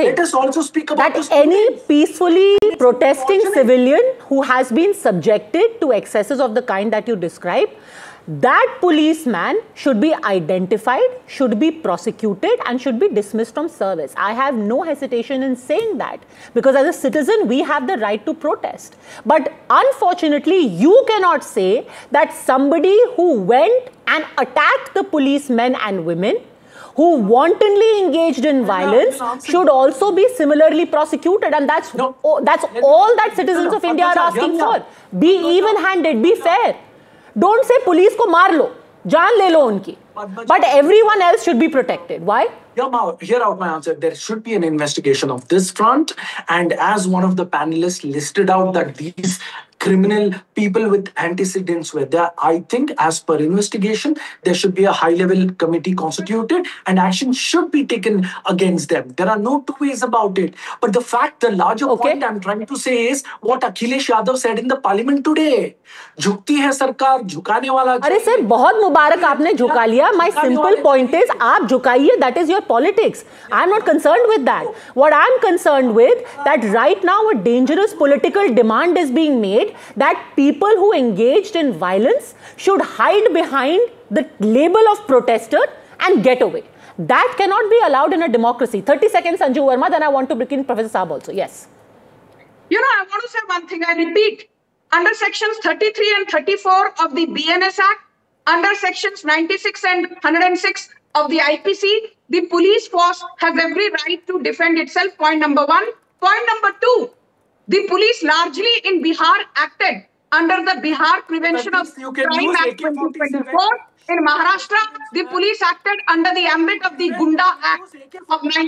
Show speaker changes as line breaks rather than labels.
thing.
Let us also speak about
that any peacefully protesting civilian who has been subjected to excesses of the kind that you describe, that policeman should be identified, should be prosecuted, and should be dismissed from service. I have no hesitation in saying that, because as a citizen, we have the right to protest. But unfortunately, you cannot say that somebody who went and attacked the policemen and women, who wantonly engaged in violence, should also be similarly prosecuted. And that's all that citizens of India are asking for. Be even-handed, be fair. Don't say police ko maar lo, jaan le lo unki. But everyone else should be protected. Why?
Hear out my answer. There should be an investigation of this front. And as one of the panelists listed out that these criminal people with antecedents were there, I think as per investigation, there should be a high-level committee constituted and action should be taken against them. There are no two ways about it. But the larger point I'm trying to say is what Akhilesh Yadav said in the parliament today. झुकती है सरकार, झुकाने वाला.
अरे sir, बहुत मुबारक आपने झुका लिया. My simple point is, आप झुकाइए. That is your politics. I'm not concerned with that. What I'm concerned with, that right now a dangerous political demand is being made that people who engaged in violence should hide behind the label of protester and get away. That cannot be allowed in a democracy. 30 seconds, Sanju Verma, then I want to bring in Professor Saab also. Yes.
You know, I want to say one thing. I repeat, under sections 33 and 34 of the BNS Act, under sections 96 and 106 of the IPC, the police force has every right to defend itself. Point number one. Point number two, the police largely in Bihar acted under the Bihar Prevention of Crime Act 2024. In Maharashtra, the police acted under the ambit of the Gunda Act of